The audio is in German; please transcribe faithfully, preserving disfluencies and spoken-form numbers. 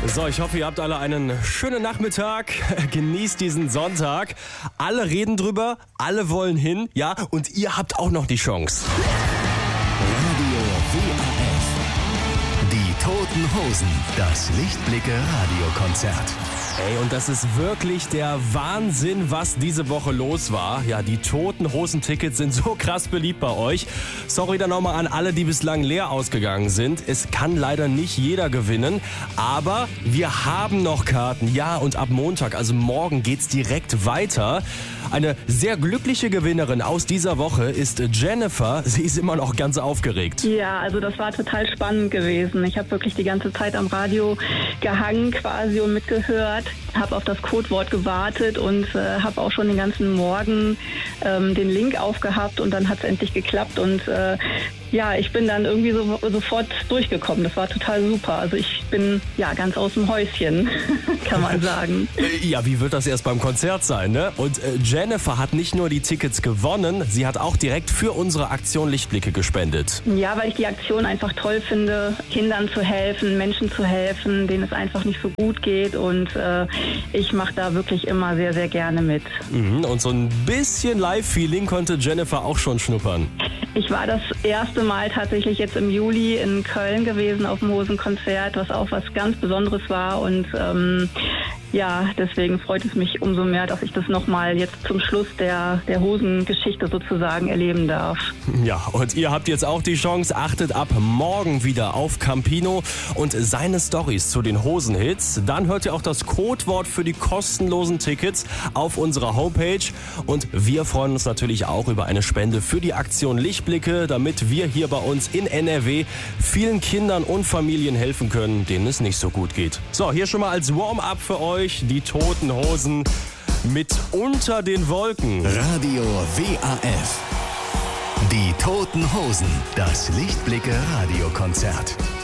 So, ich hoffe, ihr habt alle einen schönen Nachmittag. Genießt diesen Sonntag. Alle reden drüber, alle wollen hin, ja, und ihr habt auch noch die Chance. Radio W A F. Die Toten Hosen. Das Lichtblicke-Radiokonzert. Ey, und das ist wirklich der Wahnsinn, was diese Woche los war. Ja, die Toten Hosen-Tickets sind so krass beliebt bei euch. Sorry dann nochmal an alle, die bislang leer ausgegangen sind. Es kann leider nicht jeder gewinnen, aber wir haben noch Karten. Ja, und ab Montag, also morgen, geht's direkt weiter. Eine sehr glückliche Gewinnerin aus dieser Woche ist Jennifer. Sie ist immer noch ganz aufgeregt. Ja, also das war total spannend gewesen. Ich habe wirklich die ganze Zeit am Radio gehangen quasi und mitgehört. Habe auf das Codewort gewartet und äh, habe auch schon den ganzen Morgen ähm, den Link aufgehabt und dann hat es endlich geklappt und äh, ja, ich bin dann irgendwie so, sofort durchgekommen. Das war total super. Also ich bin ja ganz aus dem Häuschen, kann man sagen. Ja, wie wird das erst beim Konzert sein, ne? Und äh, Jennifer hat nicht nur die Tickets gewonnen, sie hat auch direkt für unsere Aktion Lichtblicke gespendet. Ja, weil ich die Aktion einfach toll finde, Kindern zu helfen, Menschen zu helfen, denen es einfach nicht so gut geht und äh, ich mache da wirklich immer sehr, sehr gerne mit. Mhm, und so ein bisschen Live-Feeling konnte Jennifer auch schon schnuppern. Ich war das erste Mal tatsächlich jetzt im Juli in Köln gewesen auf dem Hosenkonzert, was auch was ganz Besonderes war und ähm, ja, deswegen freut es mich umso mehr, dass ich das nochmal jetzt zum Schluss der, der Hosengeschichte sozusagen erleben darf. Ja, und ihr habt jetzt auch die Chance, achtet ab morgen wieder auf Campino und seine Storys zu den Hosenhits. Dann hört ihr auch das Codewort für die kostenlosen Tickets auf unserer Homepage und wir freuen uns natürlich auch über eine Spende für die Aktion Lichtblicke, damit wir hier bei uns in N R W vielen Kindern und Familien helfen können, denen es nicht so gut geht. So, hier schon mal als Warm-up für euch die Toten Hosen mit Unter den Wolken. Radio W A F. Die Toten Hosen. Das Lichtblicke-Radiokonzert.